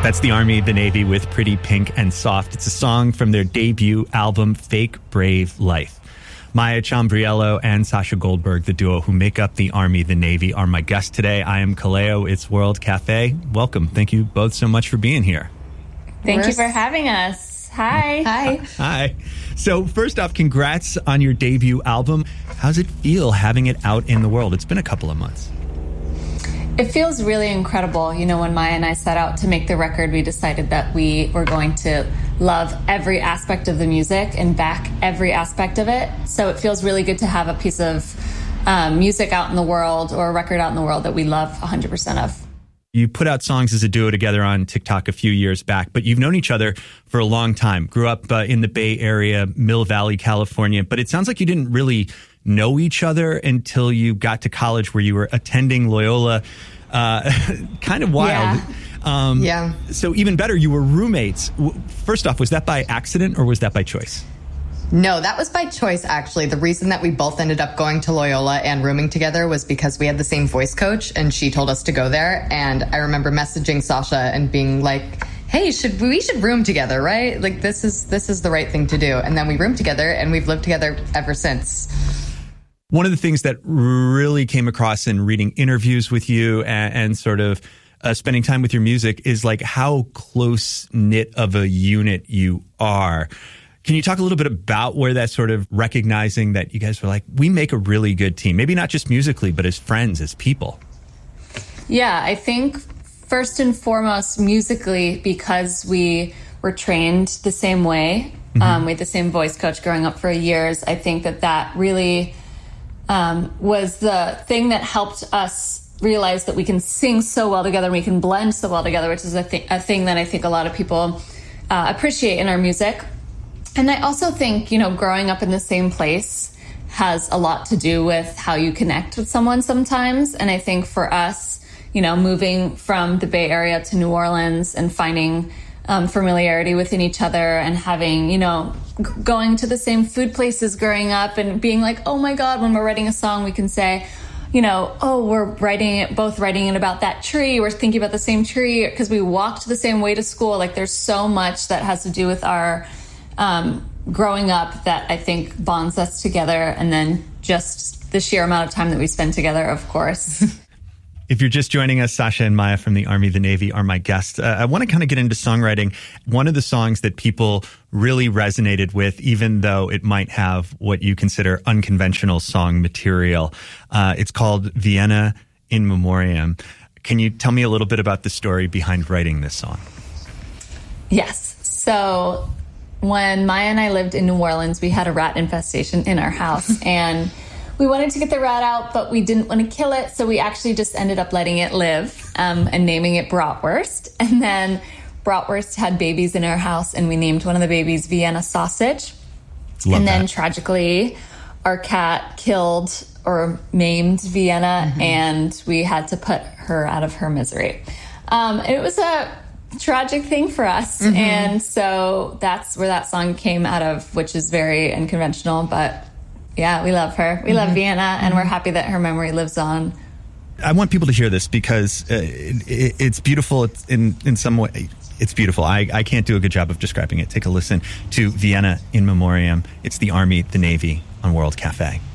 That's the Army, the Navy with Pretty Pink and Soft. It's a song from their debut album, Fake Brave Life. Maya Chambriello and Sasha Goldberg, the duo who make up the Army, the Navy, are my guests today. I am Kaleo. It's World Cafe. Welcome. Thank you both so much for being here. Thank you for having us. Hi. Hi. Hi. So first off, congrats on your debut album. How's it feel having it out in the world? It's been a couple of months. It feels really incredible. You know, when Maya and I set out to make the record, we decided that we were going to love every aspect of the music and back every aspect of it. So it feels really good to have a piece of music out in the world or a record out in the world that we love 100% of. You put out songs as a duo together on TikTok a few years back, but you've known each other for a long time. Grew up in the Bay Area, Mill Valley, California, but it sounds like you didn't really know each other until you got to college where you were attending Loyola. Kind of wild. Yeah. So even better, you were roommates. First off, was that by accident or was that by choice? No, that was by choice, actually. The reason that we both ended up going to Loyola and rooming together was because we had the same voice coach and she told us to go there. And I remember messaging Sasha and being like, hey, we should room together, right? Like, this is the right thing to do. And then we roomed together and we've lived together ever since. One of the things that really came across in reading interviews with you and sort of spending time with your music is like how close knit of a unit you are. Can you talk a little bit about where that sort of recognizing that you guys were like, we make a really good team, maybe not just musically, but as friends, as people? Yeah, I think first and foremost, musically, because we were trained the same way. We had the same voice coach growing up for years. I think that really was the thing that helped us realize that we can sing so well together and we can blend so well together, which is a thing that I think a lot of people appreciate in our music. And I also think, you know, growing up in the same place has a lot to do with how you connect with someone sometimes. And I think for us, you know, moving from the Bay Area to New Orleans and finding familiarity within each other and having, you know, going to the same food places growing up and being like, oh my God, when we're writing a song, we can say, you know, oh, we're both writing it about that tree. We're thinking about the same tree because we walked the same way to school. Like there's so much that has to do with our growing up that I think bonds us together. And then just the sheer amount of time that we spend together, of course. If you're just joining us, Sasha and Maya from the Army, the Navy are my guests. I want to kind of get into songwriting. One of the songs that people really resonated with, even though it might have what you consider unconventional song material, it's called Vienna in Memoriam. Can you tell me a little bit about the story behind writing this song? Yes. So when Maya and I lived in New Orleans, we had a rat infestation in our house and we wanted to get the rat out, but we didn't want to kill it. So we actually just ended up letting it live and naming it Bratwurst. And then Bratwurst had babies in our house and we named one of the babies Vienna Sausage. Love then that. Tragically, our cat killed or maimed Vienna and we had to put her out of her misery. It was a tragic thing for us. And so that's where that song came out of, which is very unconventional, but yeah, we love her. We love Vienna, and we're happy that her memory lives on. I want people to hear this because it's beautiful. It's in some way, it's beautiful. I can't do a good job of describing it. Take a listen to Vienna in Memoriam. It's the Army, the Navy on World Cafe.